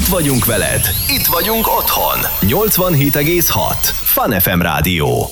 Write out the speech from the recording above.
Itt vagyunk veled, itt vagyunk otthon. 87,6 Fun FM Rádió.